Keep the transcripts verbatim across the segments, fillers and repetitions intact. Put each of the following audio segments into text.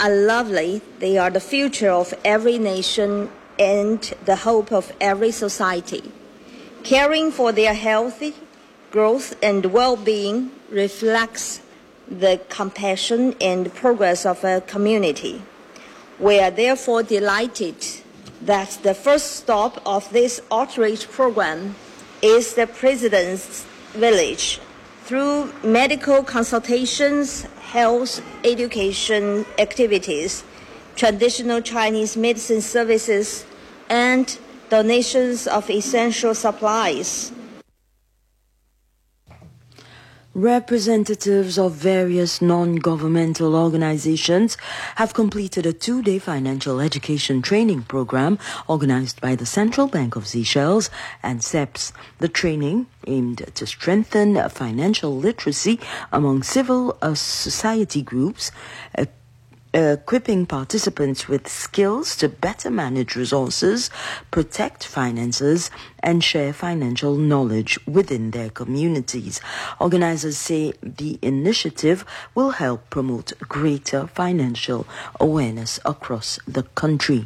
are lovely. They are the future of every nation and the hope of every society. Caring for their healthy growth and well-being reflects the compassion and progress of a community. We are therefore delighted that the first stop of this outreach program is the President's Village. Through medical consultations, health education activities, traditional Chinese medicine services, and donations of essential supplies. Representatives of various non-governmental organizations have completed a two-day financial education training program organized by the Central Bank of Seychelles and C E P S. The training aimed to strengthen financial literacy among civil uh, society groups, uh, equipping participants with skills to better manage resources, protect finances, and share financial knowledge within their communities. Organizers say the initiative will help promote greater financial awareness across the country.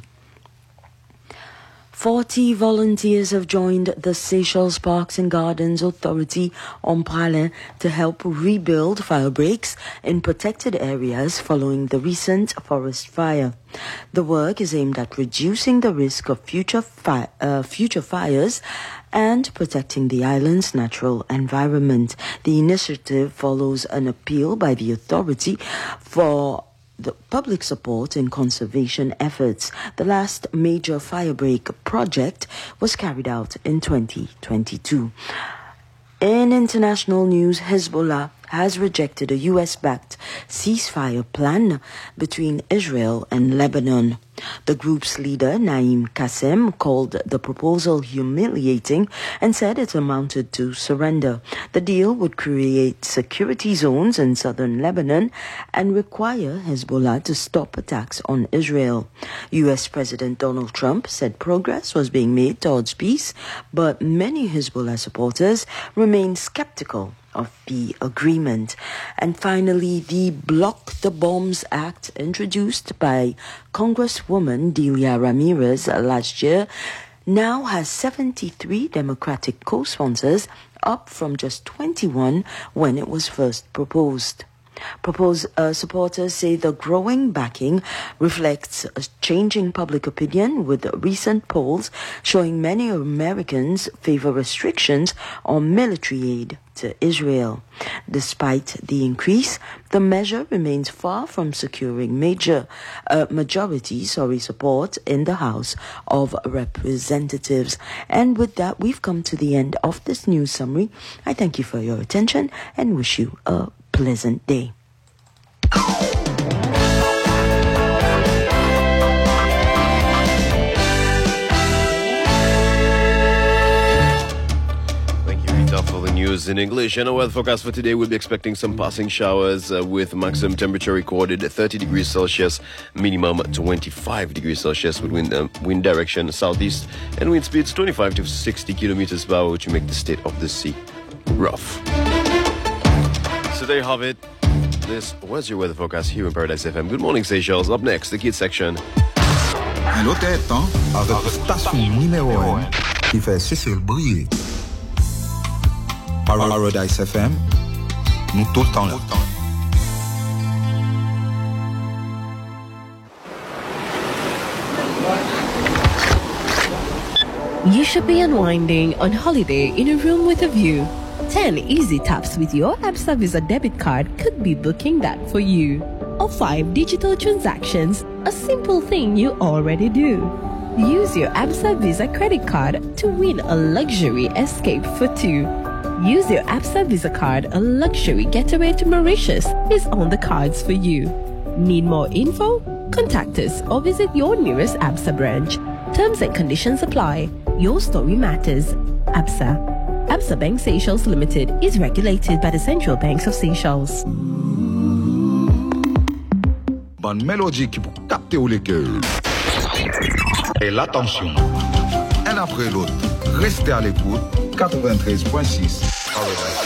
Forty volunteers have joined the Seychelles Parks and Gardens Authority on Pralin to help rebuild fire breaks in protected areas following the recent forest fire. The work is aimed at reducing the risk of future, fi- uh, future fires and protecting the island's natural environment. The initiative follows an appeal by the authority for the public support in conservation efforts. The last major firebreak project was carried out in twenty twenty-two. In international news, Hezbollah has rejected a U S-backed ceasefire plan between Israel and Lebanon. The group's leader, Naim Qassem, called the proposal humiliating and said it amounted to surrender. The deal would create security zones in southern Lebanon and require Hezbollah to stop attacks on Israel. U S President Donald Trump said progress was being made towards peace, but many Hezbollah supporters remain skeptical of the agreement. And finally, the Block the Bombs Act, introduced by Congresswoman Delia Ramirez last year, now has seventy-three Democratic co-sponsors, up from just twenty-one when it was first proposed. Proposed uh, supporters say the growing backing reflects a changing public opinion, with recent polls showing many Americans favor restrictions on military aid to Israel. Despite the increase, the measure remains far from securing major uh, majority sorry, support in the House of Representatives. And with that, we've come to the end of this news summary. I thank you for your attention and wish you a pleasant day. For the news in English, and our weather forecast for today, we'll be expecting some passing showers uh, with maximum temperature recorded at thirty degrees Celsius, minimum twenty-five degrees Celsius, with wind, uh, wind direction southeast and wind speeds twenty-five to sixty kilometers per hour, which make the state of the sea rough. So there you have it. This was your weather forecast here in Paradise F M. Good morning, Seychelles. Up next, the kids section. Un autre temps avec station numéro un qui fait Cécile briller. Paradise F M, nous tout le temps là. You should be unwinding on holiday in a room with a view. ten easy taps with your Absa Visa debit card could be booking that for you. Or five digital transactions, a simple thing you already do. Use your Absa Visa credit card to win a luxury escape for two. Use your Absa Visa card, a luxury getaway to Mauritius is on the cards for you. Need more info? Contact us or visit your nearest Absa branch. Terms and conditions apply. Your story matters. Absa. Absa Bank Seychelles Limited is regulated by the Central Banks of Seychelles. Bonne mélodie qui pour capter ou les cœurs. Et l'attention. Un après l'autre. Restez à l'écoute. quatre-vingt-treize point six.